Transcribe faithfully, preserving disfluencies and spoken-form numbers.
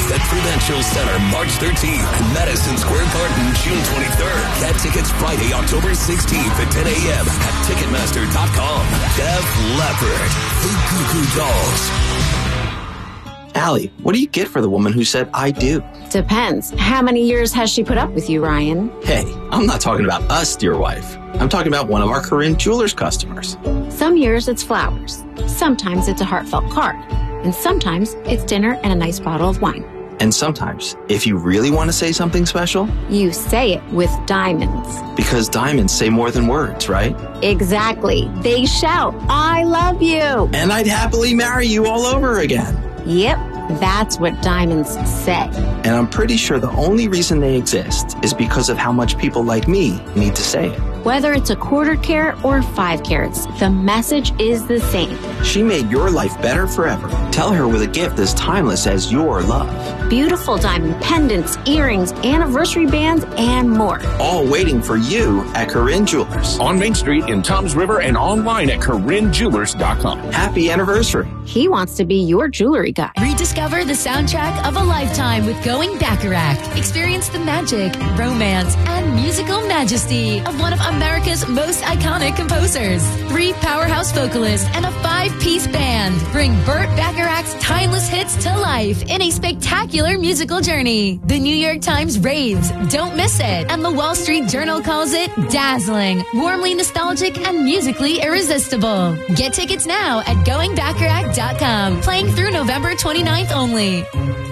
Live at Prudential Center March thirteenth and Madison Square Garden June twenty-third. Get tickets Friday, October sixteenth at ten a.m. at Ticketmaster dot com. Def Leppard, the Goo Goo Dolls. Allie, what do you get for the woman who said, I do? Depends. How many years has she put up with you, Ryan? Hey, I'm not talking about us, dear wife. I'm talking about one of our Corinne Jewelers customers. Some years it's flowers. Sometimes it's a heartfelt card. And sometimes it's dinner and a nice bottle of wine. And sometimes, if you really want to say something special, you say it with diamonds. Because diamonds say more than words, right? Exactly. They shout, I love you. And I'd happily marry you all over again. Yep, that's what diamonds say. And I'm pretty sure the only reason they exist is because of how much people like me need to say it. Whether it's a quarter carat or five carats, the message is the same. She made your life better forever. Tell her with a gift as timeless as your love. Beautiful diamond pendants, earrings, anniversary bands, and more. All waiting for you at Corinne Jewelers. On Main Street in Toms River and online at Corinne Jewelers dot com. Happy anniversary. He wants to be your jewelry guy. Rediscover the soundtrack of a lifetime with Going Bacharach. Experience the magic, romance, and musical majesty of one of America's most iconic composers. Three powerhouse vocalists and a five-piece band bring Burt Bacharach's timeless hits to life in a spectacular musical journey. The New York Times raves, don't miss it, and the Wall Street Journal calls it dazzling, warmly nostalgic, and musically irresistible. Get tickets now at Going Bacharach dot com. Playing through November twenty-ninth only.